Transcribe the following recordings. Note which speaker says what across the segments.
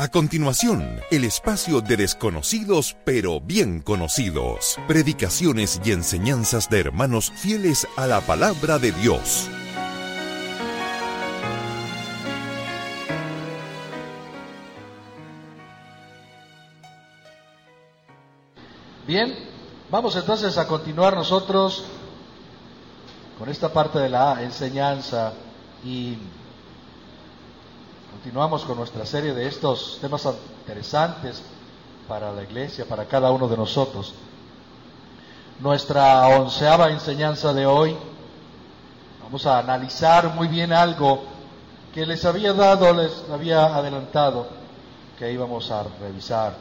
Speaker 1: A continuación, el espacio de desconocidos pero bien conocidos. Predicaciones y enseñanzas de hermanos fieles a la palabra de Dios.
Speaker 2: Bien, vamos entonces a continuar nosotros con esta parte de la enseñanza y continuamos con nuestra serie de estos temas interesantes para la iglesia, para cada uno de nosotros. Nuestra 11ª enseñanza de hoy, vamos a analizar muy bien algo que les había adelantado que íbamos a revisar.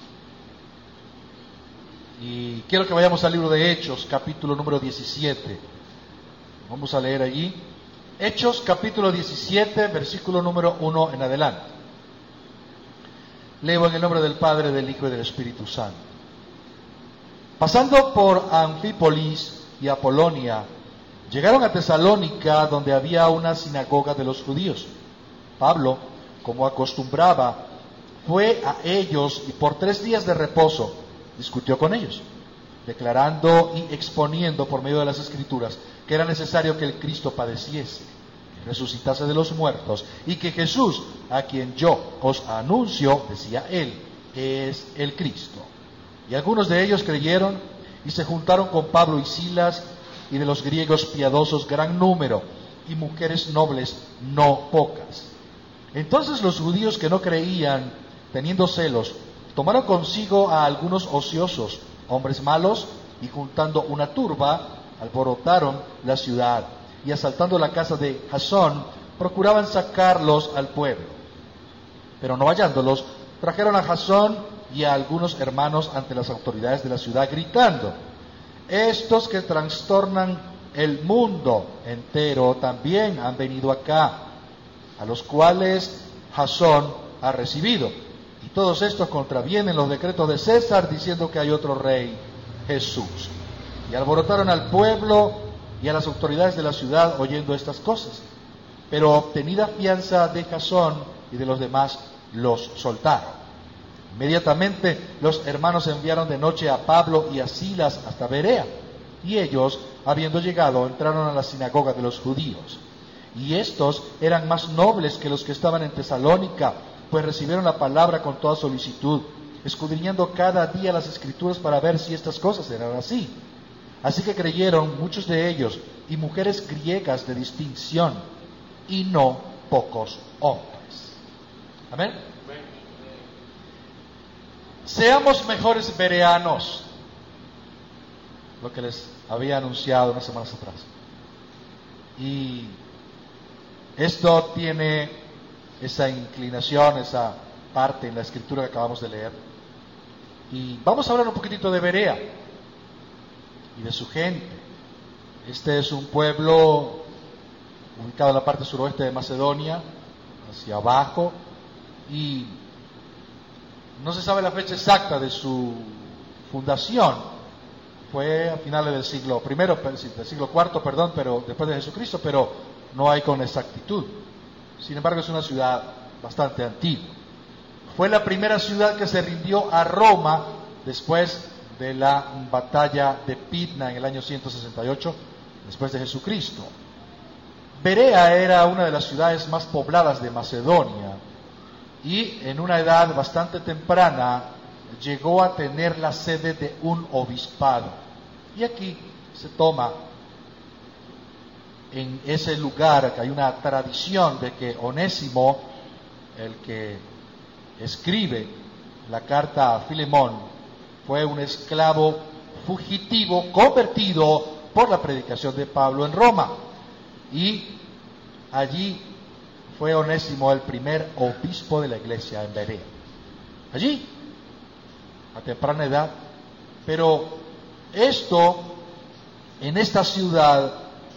Speaker 2: Y quiero que vayamos al libro de Hechos, capítulo número 17. Vamos a leer allí. Hechos, capítulo 17, versículo número 1 en adelante. Leo en el nombre del Padre, del Hijo y del Espíritu Santo. Pasando por Anfípolis y Apolonia, llegaron a Tesalónica, donde había una sinagoga de los judíos. Pablo, como acostumbraba, fue a ellos y por 3 días de reposo discutió con ellos, declarando y exponiendo por medio de las Escrituras que era necesario que el Cristo padeciese, que resucitase de los muertos, y que Jesús, a quien yo os anuncio, decía él, es el Cristo. Y algunos de ellos creyeron y se juntaron con Pablo y Silas, y de los griegos piadosos gran número, y mujeres nobles no pocas. Entonces los judíos que no creían, teniendo celos, tomaron consigo a algunos ociosos, hombres malos, y juntando una turba, alborotaron la ciudad, y asaltando la casa de Jasón, procuraban sacarlos al pueblo. Pero no hallándolos, trajeron a Jasón y a algunos hermanos ante las autoridades de la ciudad, gritando: estos que trastornan el mundo entero también han venido acá, a los cuales Jasón ha recibido. Y todos estos contravienen los decretos de César, diciendo que hay otro rey, Jesús. Y alborotaron al pueblo y a las autoridades de la ciudad oyendo estas cosas. Pero obtenida fianza de Jasón y de los demás, los soltaron. Inmediatamente los hermanos enviaron de noche a Pablo y a Silas hasta Berea. Y ellos, habiendo llegado, entraron a la sinagoga de los judíos. Y estos eran más nobles que los que estaban en Tesalónica, pues recibieron la palabra con toda solicitud, escudriñando cada día las Escrituras para ver si estas cosas eran así. Así que creyeron muchos de ellos, y mujeres griegas de distinción, y no pocos hombres. Amén. Seamos mejores bereanos, lo que les había anunciado unas semanas atrás. Y esto tiene esa inclinación, esa parte en la escritura que acabamos de leer. Y vamos a hablar un poquitito de Berea y de su gente. Este es un pueblo ubicado en la parte suroeste de Macedonia, hacia abajo, y no se sabe la fecha exacta de su fundación. Fue a finales del siglo IV, pero después de Jesucristo, pero no hay con exactitud. Sin embargo, es una ciudad bastante antigua. Fue la primera ciudad que se rindió a Roma después de la batalla de Pydna en el año 168 después de Jesucristo. Berea era una de las ciudades más pobladas de Macedonia y en una edad bastante temprana llegó a tener la sede de un obispado. Y aquí se toma en ese lugar que hay una tradición de que Onésimo, el que escribe la carta a Filemón, fue un esclavo fugitivo convertido por la predicación de Pablo en Roma. Y allí fue Onésimo el primer obispo de la iglesia en Berea. Allí, a temprana edad. Pero esto, en esta ciudad,